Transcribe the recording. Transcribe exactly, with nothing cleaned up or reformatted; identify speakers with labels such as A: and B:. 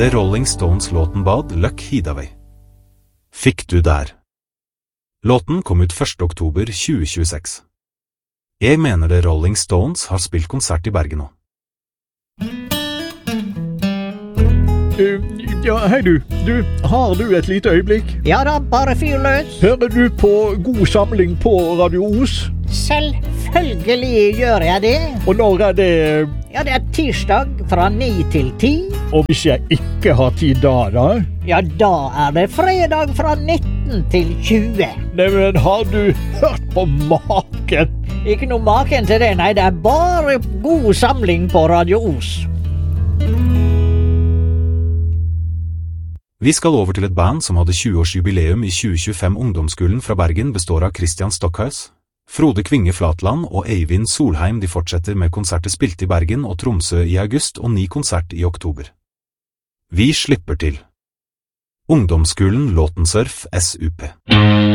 A: The Rolling Stones-låten Bad Luck Hideaway. Fikk du der? Låten kom ut første oktober tjue tjueseks. Jeg mener The Rolling Stones har spilt konsert i Bergen nå.
B: Uh, ja, hei du. Du, har du et lite øyeblikk?
C: Ja da, bare fyr løs.
B: Hører du på God samling på Radio Os?
C: Selvfølgelig gjør jeg det.
B: Og når er det?
C: Ja, det er tirsdag fra ni til ti.
B: Og hvis jeg ikke har tid da, da?
C: Ja, da er det fredag fra nitten til tjue.
B: Nei, men har du hørt på maken?
C: Ikke noe maken til det, nei, det er bare God samling på Radio Os.
A: Vi skal over til et band som hadde tjue-årsjubileum i tjue tjuefem. Ungdomsskolen fra Bergen består av Christian Stockhaus, Frode Kvinge Flatland og Eivind Solheim. De fortsetter med konserter spilt i Bergen og Tromsø i august og ny konsert i oktober. Vi slipper til. Ungdomsskolen Låtensurf S U P.